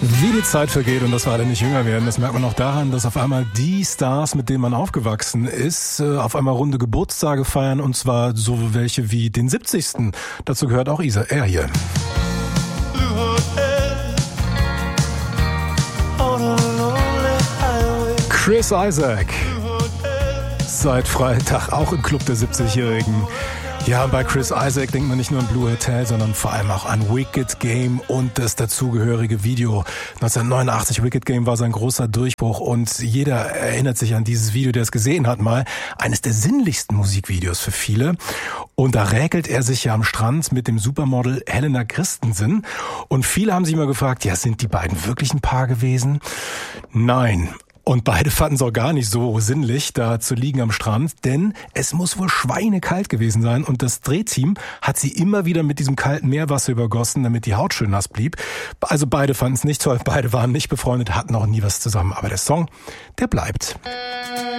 Wie die Zeit vergeht und dass wir alle nicht jünger werden, das merkt man auch daran, dass auf einmal die Stars, mit denen man aufgewachsen ist, auf einmal runde Geburtstage feiern, und zwar so welche wie den 70. Dazu gehört auch er hier. Chris Isaak. Seit Freitag auch im Club der 70-Jährigen. Ja, bei Chris Isaak denkt man nicht nur an Blue Hotel, sondern vor allem auch an Wicked Game und das dazugehörige Video. 1989 Wicked Game war sein großer Durchbruch und jeder erinnert sich an dieses Video, der es gesehen hat mal. Eines der sinnlichsten Musikvideos für viele. Und da räkelt er sich ja am Strand mit dem Supermodel Helena Christensen. Und viele haben sich mal gefragt, ja, sind die beiden wirklich ein Paar gewesen? Nein. Und beide fanden es auch gar nicht so sinnlich, da zu liegen am Strand, denn es muss wohl schweinekalt gewesen sein und das Drehteam hat sie immer wieder mit diesem kalten Meerwasser übergossen, damit die Haut schön nass blieb. Also beide fanden es nicht toll, beide waren nicht befreundet, hatten auch nie was zusammen, aber der Song, der bleibt.